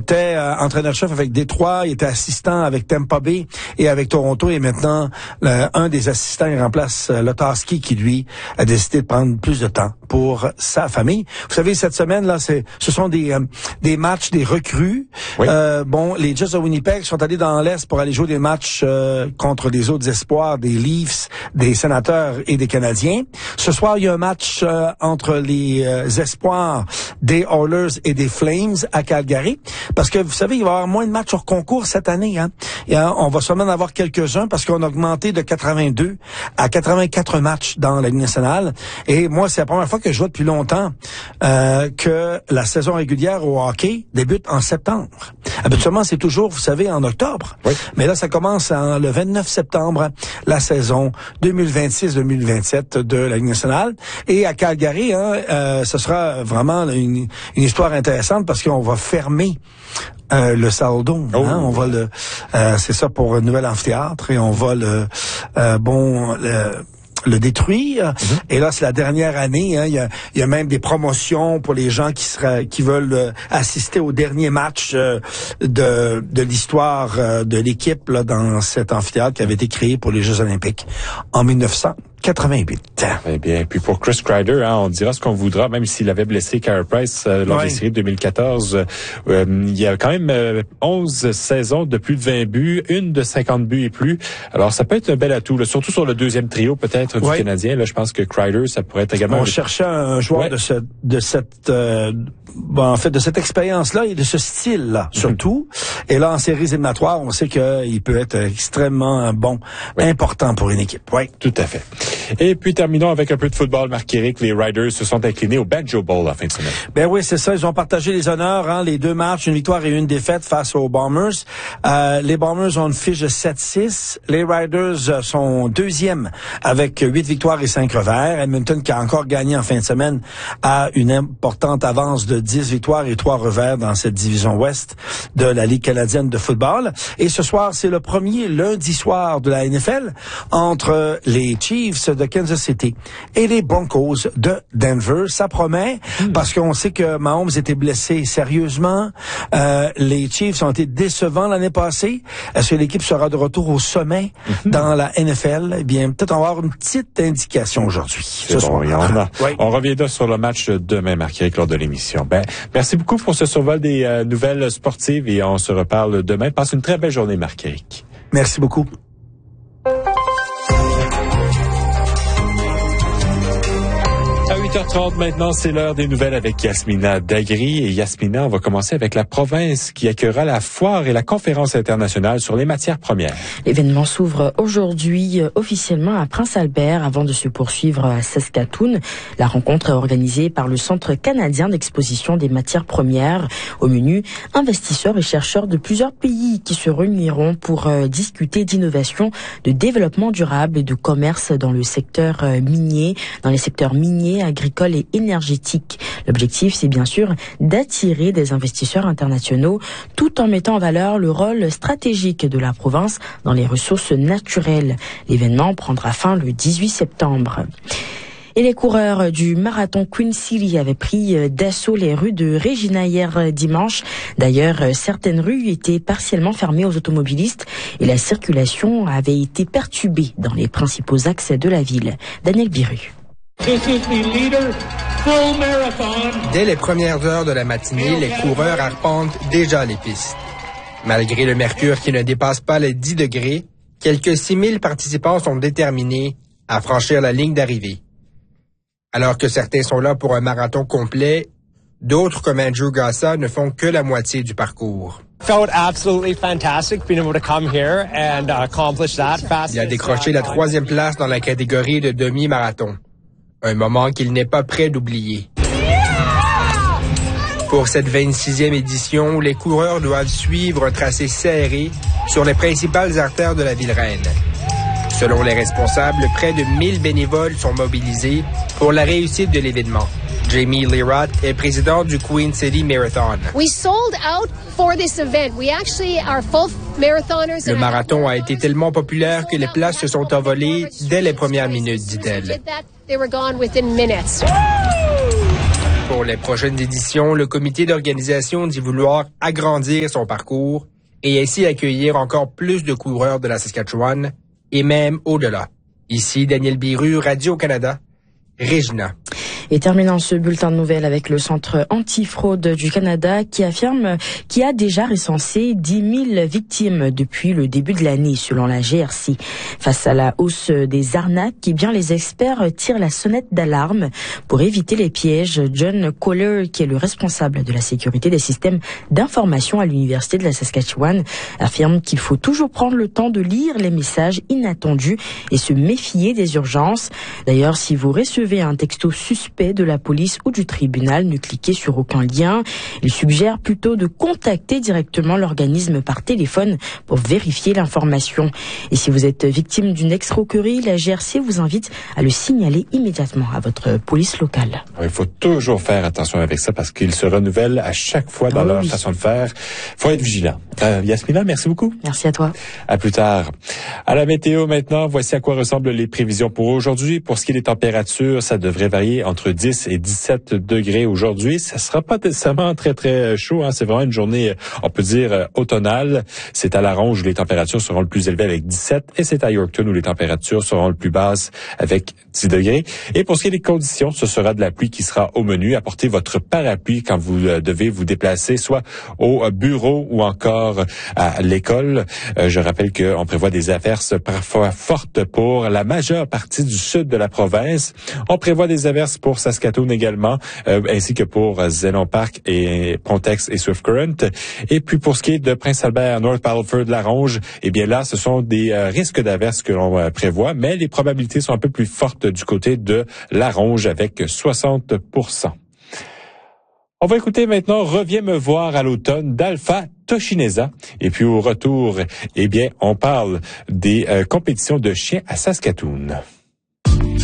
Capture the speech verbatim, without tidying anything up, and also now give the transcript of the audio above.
était euh, entraîneur-chef avec Détroit, il était assistant avec Tampa Bay et avec Toronto, et maintenant, le, un des assistants, il remplace euh, Lotarski, qui, lui, a décidé de prendre plus de temps pour sa famille. Vous savez, cette semaine, là, c'est, ce sont des, euh, des matchs, des recrues. Oui. Euh, bon, les Jets de Winnipeg sont allés dans l'Est pour aller jouer des matchs euh, contre les autres espoirs, des Leafs, des Sénateurs et des Canadiens. Ce soir, il y a un match euh, entre les euh, espoirs des Oilers et des Flames à Calgary, parce que vous savez, il va y avoir moins de matchs hors concours cette année. Hein? Et, hein, on va sûrement en avoir quelques-uns parce qu'on a augmenté de quatre-vingt-deux à quatre-vingt-quatre matchs dans la Ligue nationale. Et moi, c'est la première fois que je vois depuis longtemps euh, que la saison régulière au hockey débute en septembre. Habituellement, c'est toujours, vous savez, en octobre. Oui. Mais là, ça commence en, le vingt-neuf septembre, la saison deux mille vingt-six deux mille vingt-sept de la Ligue nationale. Et à Calgary, hein, euh, ce sera vraiment une, une histoire intéressante parce qu'on va fermer Euh, le Saddledome, oh. hein, on va le, euh, c'est ça pour un nouvel amphithéâtre, et on va le, euh, bon, le, le détruire. Mm-hmm. Et là, c'est la dernière année. Hein, il y a, il y a même des promotions pour les gens qui seraient, qui veulent euh, assister au dernier match euh, de de l'histoire euh, de l'équipe là dans cet amphithéâtre qui avait été créé pour les Jeux Olympiques en mille neuf cent quatre-vingt-huit. Eh bien, puis pour Chris Kreider, hein, on dira ce qu'on voudra, même s'il avait blessé Carey Price euh, lors ouais. des séries de deux mille quatorze. Euh, il y a quand même euh, onze saisons de plus de vingt buts, une de cinquante buts et plus. Alors, ça peut être un bel atout, là, surtout sur le deuxième trio peut-être du ouais. Canadien. Là, je pense que Kreider, ça pourrait être également... On cherchait un joueur ouais. de, ce, de cette... Euh, bon, en fait, de cette expérience-là et de ce style-là, surtout. Mm-hmm. Et là, en séries éliminatoires, on sait qu'il peut être extrêmement bon, oui. important pour une équipe. Oui, tout à fait. Et puis, terminons avec un peu de football, Marc-Éric. Les Riders se sont inclinés au Banjo Bowl la fin de semaine. Ben oui, c'est ça. Ils ont partagé les honneurs, hein, les deux matchs, une victoire et une défaite face aux Bombers. Euh, les Bombers ont une fiche de sept six. Les Riders sont deuxième avec huit victoires et cinq revers. Edmonton, qui a encore gagné en fin de semaine, a une importante avance de dix victoires et trois revers dans cette division ouest de la Ligue canadienne de football. Et ce soir, c'est le premier lundi soir de la N F L entre les Chiefs de Kansas City et les Broncos de Denver. Ça promet mmh. parce qu'on sait que Mahomes était blessé sérieusement. Euh, les Chiefs ont été décevants l'année passée. Est-ce que l'équipe sera de retour au sommet mmh. dans la N F L? Eh bien, peut-être on va avoir une petite indication aujourd'hui. Ce bon, soir. On, a, oui. on reviendra sur le match demain, Marc-Éric, lors de l'émission. Ben, merci beaucoup pour ce survol des euh, nouvelles sportives et on se reparle demain. Passe une très belle journée, Marc-Éric. Merci beaucoup. À huit heures trente maintenant, c'est l'heure des nouvelles avec Yasmina Dagri. Et Yasmina, on va commencer avec la province qui accueillera la foire et la conférence internationale sur les matières premières. L'événement s'ouvre aujourd'hui officiellement à Prince-Albert avant de se poursuivre à Saskatoon. La rencontre est organisée par le Centre canadien d'exposition des matières premières. Au menu, investisseurs et chercheurs de plusieurs pays qui se réuniront pour euh, discuter d'innovation, de développement durable et de commerce dans le secteur euh, minier, dans les secteurs miniers, agricole et énergétique. L'objectif, c'est bien sûr d'attirer des investisseurs internationaux tout en mettant en valeur le rôle stratégique de la province dans les ressources naturelles. L'événement prendra fin le dix-huit septembre. Et les coureurs du marathon Queen City avaient pris d'assaut les rues de Regina hier dimanche. D'ailleurs, certaines rues étaient partiellement fermées aux automobilistes et la circulation avait été perturbée dans les principaux axes de la ville. Daniel Biru. Dès les premières heures de la matinée, les coureurs arpentent déjà les pistes. Malgré le mercure qui ne dépasse pas les dix degrés, quelques six mille participants sont déterminés à franchir la ligne d'arrivée. Alors que certains sont là pour un marathon complet, d'autres comme Andrew Gassa ne font que la moitié du parcours. Felt absolutely fantastic being able to come here and accomplish that fast. Il a décroché la troisième place dans la catégorie de demi-marathon. Un moment qu'il n'est pas prêt d'oublier. Pour cette vingt-sixième édition, les coureurs doivent suivre un tracé serré sur les principales artères de la ville reine. Selon les responsables, près de mille bénévoles sont mobilisés pour la réussite de l'événement. Jamie Lirot est président du Queen City Marathon. We sold out for this event. We actually are full marathoners. Le marathon a été tellement populaire que les places se sont envolées dès les premières minutes, dit-elle. Pour les prochaines éditions, le comité d'organisation dit vouloir agrandir son parcours et ainsi accueillir encore plus de coureurs de la Saskatchewan et même au-delà. Ici, Daniel Biru, Radio-Canada, Regina. Et terminant ce bulletin de nouvelles avec le Centre antifraude du Canada qui affirme qu'il a déjà recensé dix mille victimes depuis le début de l'année, selon la G R C. Face à la hausse des arnaques, eh bien, les experts tirent la sonnette d'alarme pour éviter les pièges. John Kohler, qui est le responsable de la sécurité des systèmes d'information à l'Université de la Saskatchewan, affirme qu'il faut toujours prendre le temps de lire les messages inattendus et se méfier des urgences. D'ailleurs, si vous recevez un texto suspect de la police ou du tribunal, ne cliquez sur aucun lien. Il suggère plutôt de contacter directement l'organisme par téléphone pour vérifier l'information. Et si vous êtes victime d'une escroquerie, la G R C vous invite à le signaler immédiatement à votre police locale. Il faut toujours faire attention avec ça parce qu'ils se renouvellent à chaque fois dans oh leur oui. façon de faire. Il faut être vigilant. Euh, Yasmina, merci beaucoup. Merci à toi. À plus tard. À la météo maintenant, voici à quoi ressemblent les prévisions pour aujourd'hui. Pour ce qui est des températures, ça devrait varier entre dix et dix-sept degrés aujourd'hui. Ça sera pas nécessairement très, très chaud. Hein. C'est vraiment une journée, on peut dire, automnale. C'est à La Ronge où les températures seront le plus élevées avec dix-sept et c'est à Yorkton où les températures seront le plus basses avec dix degrés. Et pour ce qui est des conditions, ce sera de la pluie qui sera au menu. Apportez votre parapluie quand vous devez vous déplacer, soit au bureau ou encore à l'école. Euh, je rappelle qu'on prévoit des averses parfois fortes pour la majeure partie du sud de la province. On prévoit des averses pour Saskatoon également, euh, ainsi que pour Zénon Park et Pontex et Swift Current. Et puis pour ce qui est de Prince Albert, North Battleford, La Ronge, eh bien là, ce sont des euh, risques d'averses que l'on euh, prévoit, mais les probabilités sont un peu plus fortes du côté de La Ronge avec soixante pour cent. On va écouter maintenant Reviens me voir à l'automne d'Alpha Toshineza. Et puis au retour, eh bien, on parle des euh, compétitions de chiens à Saskatoon.